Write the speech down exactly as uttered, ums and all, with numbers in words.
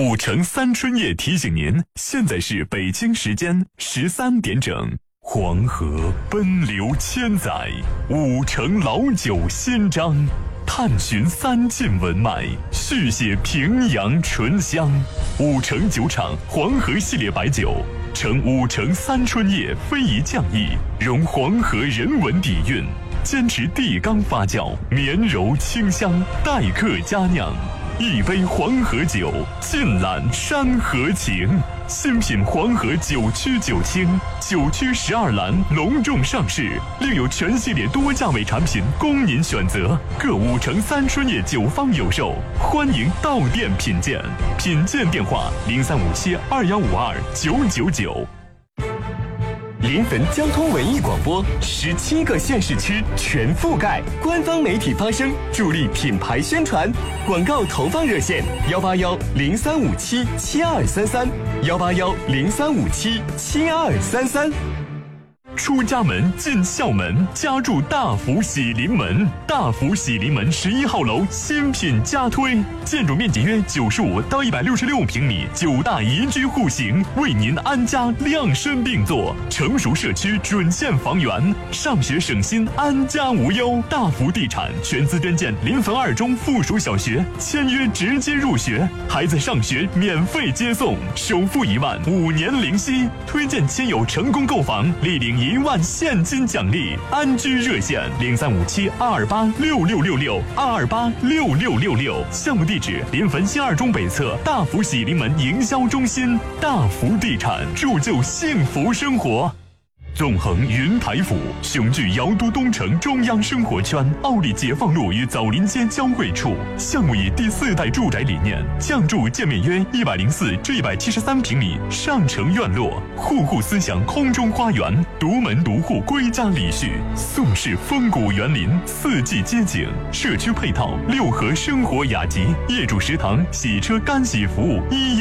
五城三春夜提醒您，现在是北京时间十三点整。黄河奔流千载，五城老酒新章，探寻三晋文脉，续写平阳醇香。五城酒厂黄河系列白酒，承五城三春夜非遗匠艺，融黄河人文底蕴，坚持地缸发酵，绵柔清香，待客佳酿。一杯黄河酒，尽览山河情。新品黄河九曲九清，九曲十二栏隆重上市，另有全系列多价位产品供您选择。各五城三春夜酒坊有售，欢迎到店品鉴。品鉴电话：零三五七二幺五二九九九。 临汾交通文艺广播，十七个县市区全覆盖，官方媒体发声，助力品牌宣传。广告投放热线：幺八幺零三五七七二三三，幺八幺零三五七七二三三。 出家门进校门，家住大福喜临门。大福喜临门十一号楼新品加推，建筑面积约九十五到一百六十六平米，九大宜居户型，为您安家量身定做。成熟社区准线房源，上学省心，安家无忧。大福地产全资捐建临汾二中附属小学，签约直接入学，孩子上学免费接送，首付一万，五年零息。推荐亲友成功购房，立领一万现金奖励。安居热线零三五七二二八六六六六二二八六六六六。项目地址：临汾新二中北侧大福喜临门营销中心。大福地产，铸就幸福生活。纵横云台府，雄踞瑶都东城中央生活圈，奥利解放路与枣林街交汇处。项目以第四代住宅理念，降筑建面约一百零四至一百七十三平米上城院落，户户思想空中花园，独门独户归家礼序，宋式风谷园林，四季街景，社区配套六合生活雅集，业主食堂、洗车干洗服务一